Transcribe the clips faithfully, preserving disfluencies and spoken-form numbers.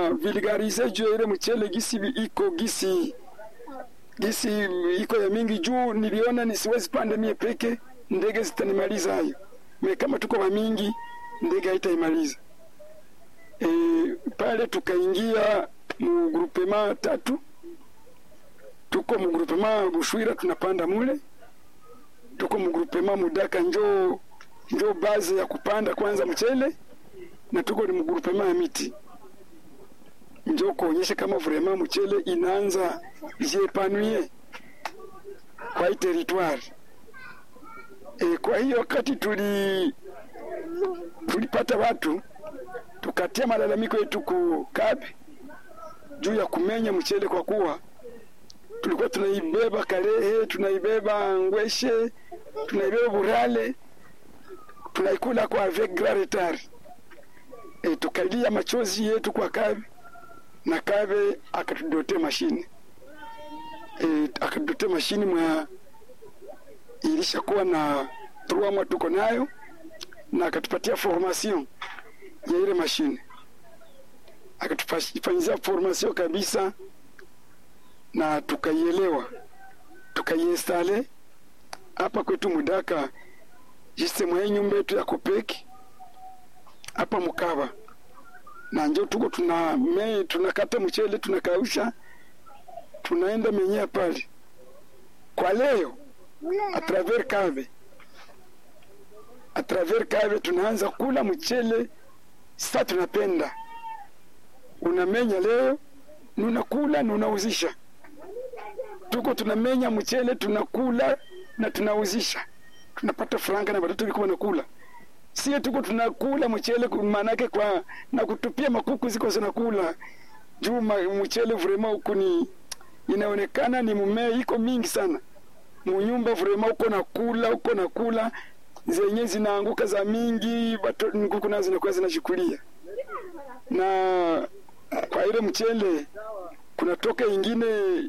tuna vulgarize juu ile mchele gisi iko gisi gisi iko ya mingi juu niliona nisiwezi pande mie peke, ndege zitanimaliza hayo. Me kama tuko wa mingi ndege haitaimaliza. E, pale tukaingia mu groupema tatu. Tuko mu groupema Bushwira tunapanda mule. Tuko mu groupema Mudaka njoo njoo base ya kupanda kwanza mchele, na tuko ni mu groupema ya miti. Njoo kuonyesha kama vraiment mchele inaanza jepanuie kwa hii territoire. E, kwa hiyo wakati tuli tulipata watu tukatia malalamiko yetu ku Kabe juu ya kumenya mchele, kwa kuwa tulikuwa tunaibeba Kalehe, tunaibeba Ngweshe, tunaibeba Burale, tunaikula kwa avec grand retard. E, tukalia machozi yetu kwa Kabe, na Kabe akatudote mashine. E, akatudote mashine mwa ilishakuwa na trois mois tuko nayo, na akatupatia formation ya ile mashine. Akatufanyia formation kabisa na tukaielewa, tukaiinstale hapa kwetu Mudaka, jiste mwa nyumba yetu ya Kopeki hapa Mukaba. Na njoo tuko tuna me tunakata mchele, tunakausha, tunaenda menyea pale. Kwa leo a travers Kabe a travers Kabe tunaanza kula mchele. Sasa tunapenda unamenya leo, unakula na unauzisha. Tuko tunamenya mchele, tunakula na tunauzisha, tunapata franga na watoto wiko wanakula. Sio tuko tunakula mchele maana yake kwa na kutupia makuku ziko zinakula. Juu mchele vraiment huko ni inaonekana ni mmea iko mingi sana. Munyumba vraiment uko nakula, uko nakula zenye zinaanguka za mingi, watoto nkuku nazo zinakuwa zinashukulia. Na kwa ile mchele kuna toka ingine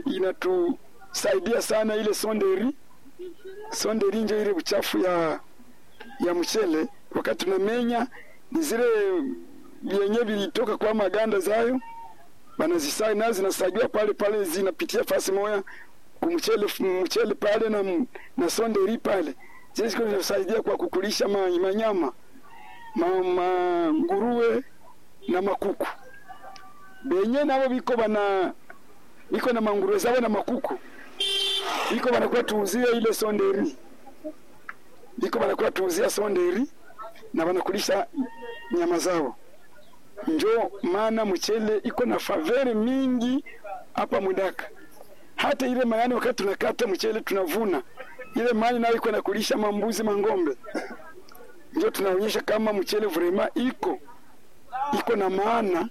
inatusaidia sana, ile sonderi. Sonderi ndio ile uchafu ya ya mchele. Wakati tunamenya ni zile yenye vilitoka kwa maganda zayo, banazisai nazo zinasagiwa pale pale, zinapitia fasi moja kumchele mchele pale na na sonderi pale. Zile ziko zinasaidia kwa kukulisha ma, manyama ma, ma nguruwe na makuku. Benye nabo biko bana biko na manguruwe zao na makuku, biko banakuwa tuuzia ile sonderi, biko banakuwa tuuzia sonderi na banakulisha nyama zao. Njoo maana mchele iko na favere mingi hapa Mudaka. Hata ile mayani wakati tunakata mchele tunavuna, ile mali nayo iko na kulisha mambuzi mangombe. Njoo tunaonyesha kama mchele vraiment iko iko na maana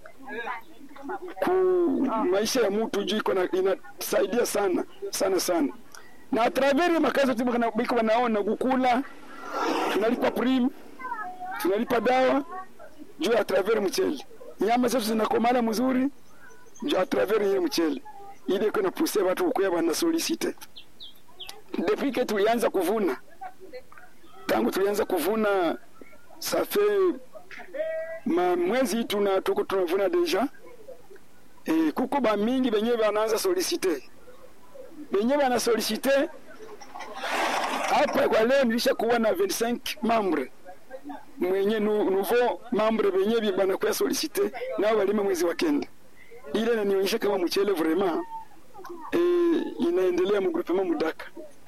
ku maisha ya mtu, juu iko na inasaidia sana sana sana. Na a travers makazi tu biko wanaona kukula, tunalipa prim, tunalipa dawa juu a travers mchele. Nyama zetu zinakomana mzuri juu a travers ile mchele. Ile kuna pousser watu kukuya bana solicite. Depuis que tulianza kuvuna, tangu tulianza kuvuna ça fait ma mwezi tuna tuko tunavuna deja. E, kuko ba mingi benye banaanza soliciter. Benye bana soliciter hapa kwa leo nilisha kuwa na vingt-cinq membres. Mwenye nouveau membre benye bana kwa soliciter na walima mwezi wa kenda. Ile inanionyesha kama mchele vraiment e, inaendelea mu groupement Mudaka.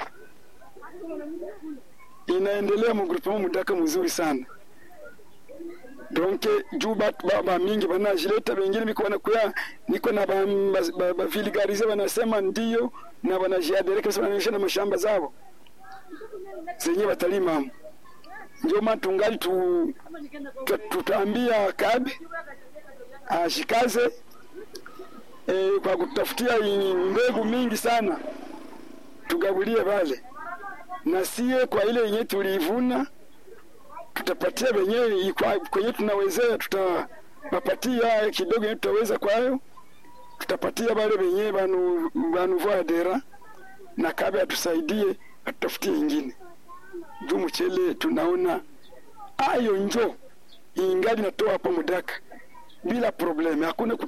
Inaendelea mu groupement Mudaka mzuri sana. Donc juba baba mingi banajileta, wengine biko wanakuya niko na ba, ba, ba vulgarize wanasema ndio, na banajiadereka sana nisha na mashamba zao zenye batalima. Ndio matungali tu tutaambia Kabe ashikaze e, kwa kutafutia mbegu mingi sana tugabulie wale, na sie kwa ile yenye tulivuna tutapatia wenyewe kwenye tunawezea, tutapatia kidogo yenye tutaweza kwayo, tutapatia wale wenyewe banu banu vadera, na Kabe atusaidie atafutie ingine. Juu mchele tunaona ayo njo ingali natoa hapa Mudaka bila probleme, hakuna